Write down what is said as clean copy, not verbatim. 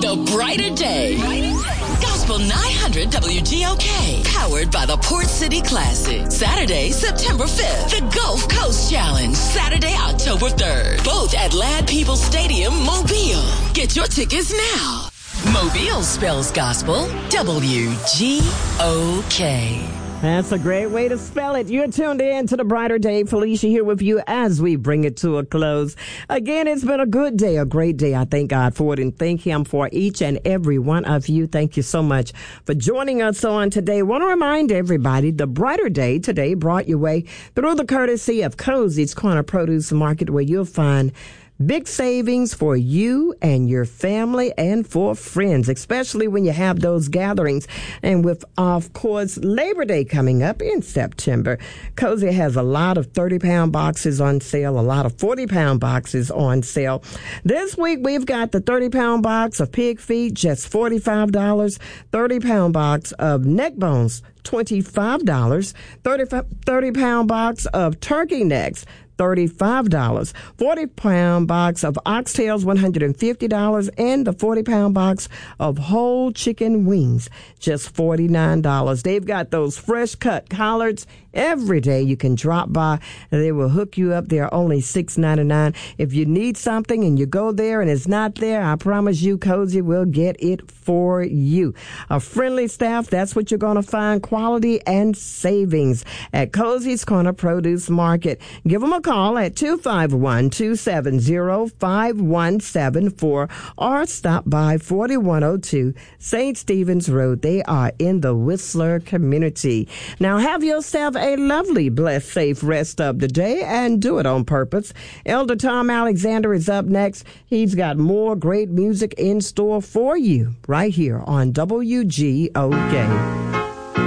The Brighter Day. Gospel 900 WGOK. Powered by the Port City Classic. Saturday, September 5th. The Gulf Coast Challenge. Saturday, October 3rd. Both at Lad People Stadium, Mobile. Get your tickets now. Mobile spells gospel. WGOK. That's a great way to spell it. You're tuned in to The Brighter Day. Felicia here with you as we bring it to a close. Again, it's been a good day, a great day. I thank God for it and thank Him for each and every one of you. Thank you so much for joining us on today. I want to remind everybody, The Brighter Day today brought your way through the courtesy of Cozy's Corner Produce Market, where you'll find big savings for you and your family and for friends, especially when you have those gatherings. And with, of course, Labor Day coming up in September, Cozy has a lot of 30-pound boxes on sale, a lot of 40-pound boxes on sale. This week, we've got the 30-pound box of pig feet, just $45, 30-pound box of neck bones, $25, 30-pound box of turkey necks, $35, 40-pound box of oxtails, $150, and the 40-pound box of whole chicken wings, just $49. They've got those fresh cut collards every day. You can drop by and they will hook you up. They're only $6.99. If you need something and you go there and it's not there, I promise you Cozy will get it for you. A friendly staff, that's what you're going to find. Quality and savings at Cozy's Corner Produce Market. Give them a call at 251-270-5174 or stop by 4102 St. Stephen's Road. They are in the Whistler community. Now have yourself a lovely, blessed, safe rest of the day and do it on purpose. Elder Tom Alexander is up next. He's got more great music in store for you right here on WGOK.